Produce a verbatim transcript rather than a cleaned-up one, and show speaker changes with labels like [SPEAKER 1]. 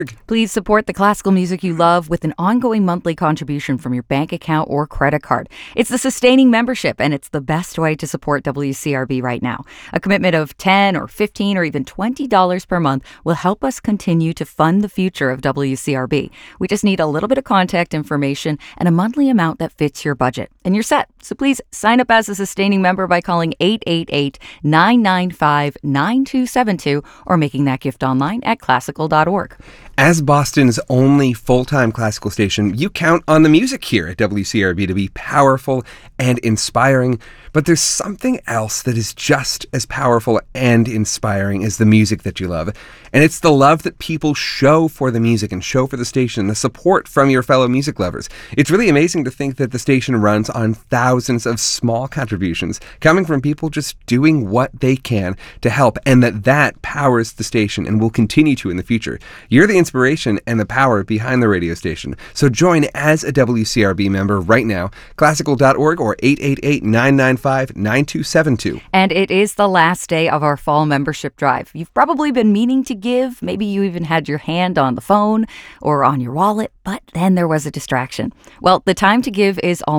[SPEAKER 1] Please support the classical music you love with an ongoing monthly contribution from your bank account or credit card. It's the sustaining membership, and it's the best way to support W C R B right now. A commitment of ten dollars or fifteen dollars or even twenty dollars per month will help us continue to fund the future of W C R B. We just need a little bit of contact information and a monthly amount that fits your budget, and you're set. So please sign up as a sustaining member by calling eight eight eight, nine nine five, nine two seven two or making that gift online at classical dot org.
[SPEAKER 2] As Boston's only full-time classical station, you count on the music here at W C R B to be powerful and inspiring. But there's something else that is just as powerful and inspiring as the music that you love. And it's the love that people show for the music and show for the station, the support from your fellow music lovers. It's really amazing to think that the station runs on thousands of small contributions coming from people just doing what they can to help, and that that powers the station and will continue to in the future. You're the inspiration and the power behind the radio station. So join as a W C R B member right now, classical dot org or eight eight eight, nine nine five, nine two seven two.
[SPEAKER 1] And it is the last day of our fall membership drive. You've probably been meaning to give. Maybe you even had your hand on the phone or on your wallet, but then there was a distraction. Well, the time to give is almost